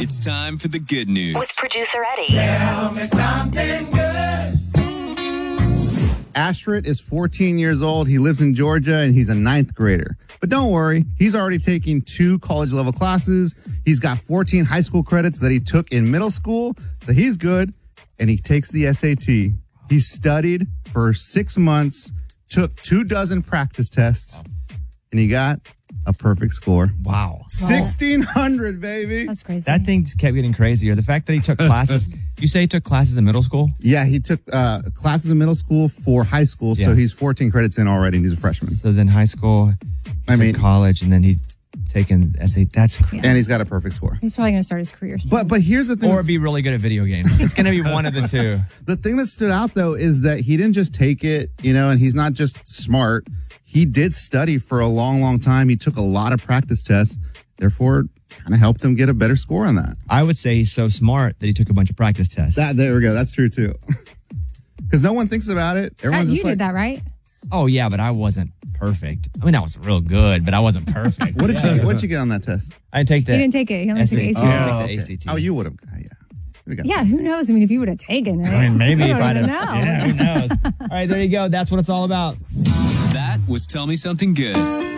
It's time for the good news. With producer Eddie. Tell me something good. Ashrit is 14 years old. He lives in Georgia, and he's a 9th grader. But don't worry, he's already taking 2 college-level classes. He's got 14 high school credits that he took in middle school, so he's good. And he takes the SAT. He studied for 6 months, took 24 practice tests, and he got a perfect score. Wow. 1,600, baby. That's crazy. That thing just kept getting crazier. The fact that he took classes, you say he took classes in middle school? Yeah, he took classes in middle school for high school, so Yeah. he's 14 credits in already, and he's a freshman. So then high school, college, and then he taken SAT. That's crazy. And he's got a perfect score. He's probably going to start his career soon. But here's the thing. Or be really good at video games. It's going to be one of the two. The thing that stood out, though, is that he didn't just take it, and he's not just smart. He did study for a long, long time. He took a lot of practice tests, therefore kind of helped him get a better score on that. I would say he's so smart that he took a bunch of practice tests. There we go. That's true, too. Because no one thinks about it. Everyone's you just did that, right? Oh, yeah, but I wasn't perfect. I mean, I was real good, but I wasn't perfect. What did you get on that test? I take the He didn't take it. He only took the SAT. ACT. I took the ACT. Oh, you would have. Yeah. Yeah, who knows? I mean, if you would have taken it. I mean, maybe I if I'd don't have. even know. Yeah, who knows? All right, there you go. That's what it's all about. That was Tell Me Something Good.